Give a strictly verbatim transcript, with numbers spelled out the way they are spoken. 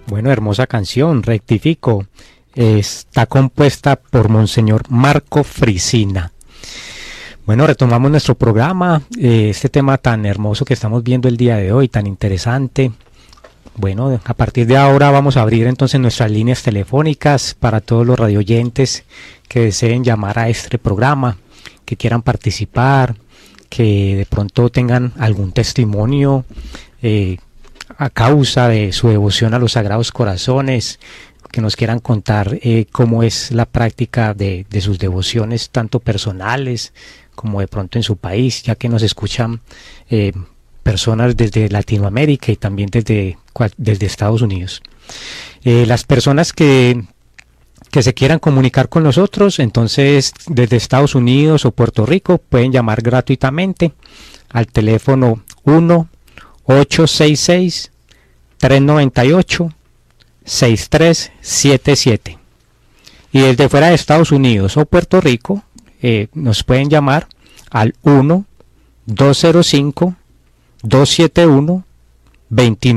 Bueno, hermosa canción, rectifico. Está compuesta por Monseñor Marco Frisina. Bueno, retomamos nuestro programa, eh, este tema tan hermoso que estamos viendo el día de hoy, tan interesante. Bueno, a partir de ahora vamos a abrir entonces nuestras líneas telefónicas para todos los radioyentes que deseen llamar a este programa, que quieran participar, que de pronto tengan algún testimonio eh, a causa de su devoción a los Sagrados Corazones, que nos quieran contar eh, cómo es la práctica de, de sus devociones, tanto personales como de pronto en su país, ya que nos escuchan eh, personas desde Latinoamérica y también desde, desde Estados Unidos. Eh, las personas que, que se quieran comunicar con nosotros, entonces desde Estados Unidos o Puerto Rico, pueden llamar gratuitamente al teléfono uno ocho seis seis, tres nueve ocho, seis tres siete siete. Y desde fuera de Estados Unidos o Puerto Rico, eh, nos pueden llamar al uno dos cero cinco, dos siete uno, dos nueve